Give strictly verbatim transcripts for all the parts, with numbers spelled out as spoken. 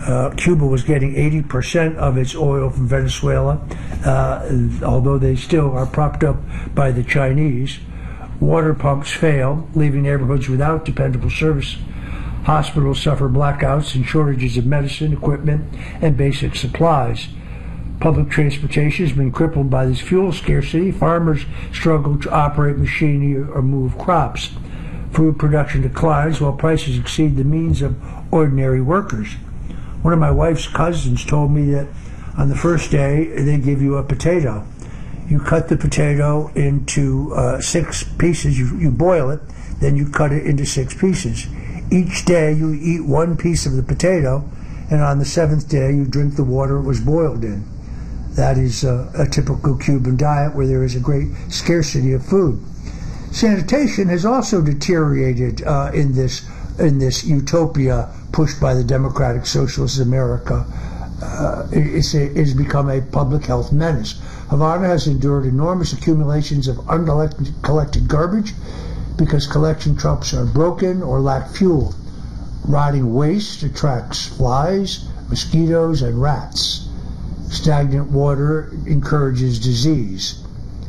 Uh, Cuba was getting eighty percent of its oil from Venezuela, uh, although they still are propped up by the Chinese. Water pumps fail, leaving neighborhoods without dependable service. Hospitals suffer blackouts and shortages of medicine, equipment, and basic supplies. Public transportation has been crippled by this fuel scarcity. Farmers struggle to operate machinery or move crops. Food production declines while prices exceed the means of ordinary workers. One of my wife's cousins told me that on the first day they give you a potato. You cut the potato into uh, six pieces, you, you boil it, then you cut it into six pieces. Each day you eat one piece of the potato, and on the seventh day you drink the water it was boiled in. That is uh, a typical Cuban diet where there is a great scarcity of food. Sanitation has also deteriorated uh, in this in this utopia pushed by the Democratic Socialist America. Uh, it's a, it has become a public health menace. Havana has endured enormous accumulations of uncollected garbage because collection trucks are broken or lack fuel. Rotting waste attracts flies, mosquitoes, and rats. Stagnant water encourages disease.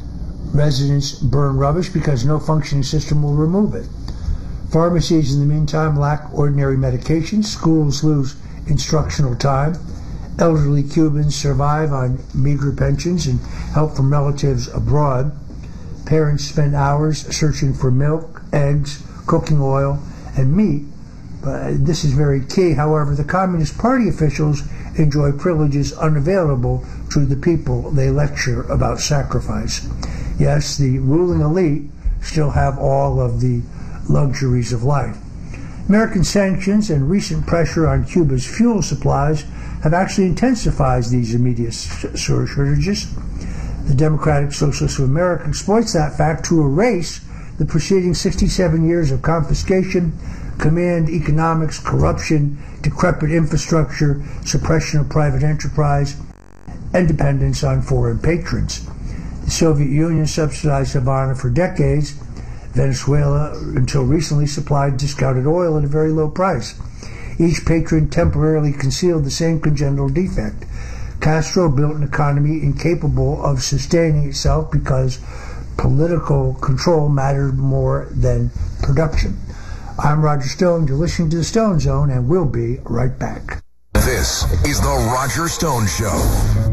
Residents burn rubbish because no functioning system will remove it. Pharmacies, in the meantime, lack ordinary medications. Schools lose instructional time. Elderly Cubans survive on meager pensions and help from relatives abroad. Parents spend hours searching for milk, eggs, cooking oil, and meat. But this is very key. However, the Communist Party officials enjoy privileges unavailable to the people they lecture about sacrifice. Yes, the ruling elite still have all of the luxuries of life. American sanctions and recent pressure on Cuba's fuel supplies have actually intensified these immediate shortages. The Democratic Socialists of America exploits that fact to erase the preceding sixty-seven years of confiscation, command economics, corruption, decrepit infrastructure, suppression of private enterprise, and dependence on foreign patrons. The Soviet Union subsidized Havana for decades. Venezuela, until recently, supplied discounted oil at a very low price. Each patron temporarily concealed the same congenital defect. Castro built an economy incapable of sustaining itself because political control mattered more than production. I'm Roger Stone. You're listening to The Stone Zone, and we'll be right back. This is The Roger Stone Show.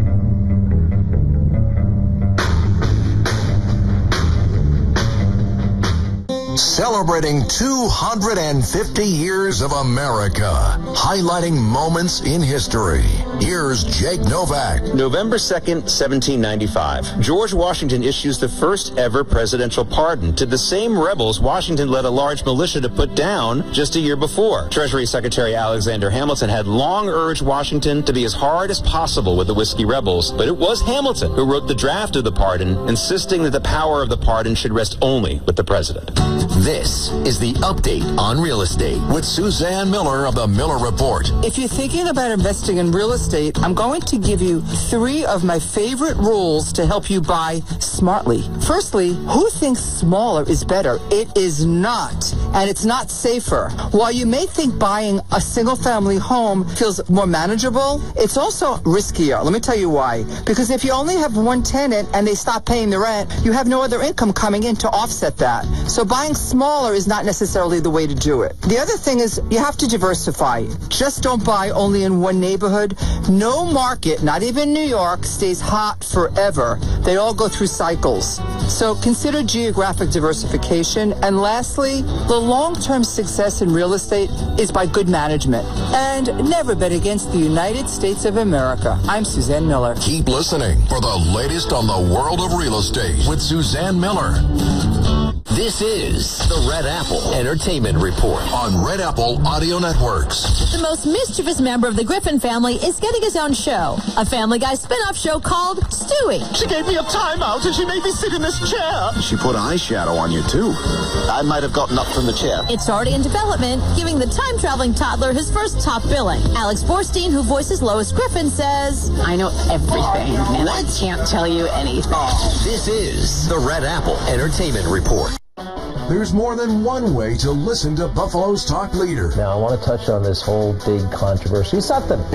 Celebrating two hundred fifty years of America, highlighting moments in history. Here's Jake Novak. November second, seventeen ninety-five. George Washington issues the first ever presidential pardon to the same rebels Washington led a large militia to put down just a year before. Treasury Secretary Alexander Hamilton had long urged Washington to be as hard as possible with the Whiskey Rebels, but it was Hamilton who wrote the draft of the pardon, insisting that the power of the pardon should rest only with the president. This is the update on real estate with Suzanne Miller of the Miller Report. If you're thinking about investing in real estate, I'm going to give you three of my favorite rules to help you buy smartly. Firstly, who thinks smaller is better? It is not, and it's not safer. While you may think buying a single-family home feels more manageable, it's also riskier. Let me tell you why. Because if you only have one tenant and they stop paying the rent, you have no other income coming in to offset that. So buying smaller is not necessarily the way to do it. The other thing is you have to diversify. Just don't buy only in one neighborhood. No market, not even New York, stays hot forever. They all go through cycles. So consider geographic diversification. And lastly, the long-term success in real estate is by good management. And never bet against the United States of America. I'm Suzanne Miller. Keep listening for the latest on the world of real estate with Suzanne Miller. This is the Red Apple Entertainment Report on Red Apple Audio Networks. The most mischievous member of the Griffin family is getting his own show, a Family Guy spin-off show called Stewie. She gave me a timeout and she made me sit in this chair. She put eyeshadow on you, too. I might have gotten up from the chair. It's already in development, giving the time-traveling toddler his first top billing. Alex Borstein, who voices Lois Griffin, says, I know everything, and I can't tell you anything. This is the Red Apple Entertainment Report. There's more than one way to listen to Buffalo's talk leader. Now, I want to touch on this whole big controversy. It's not the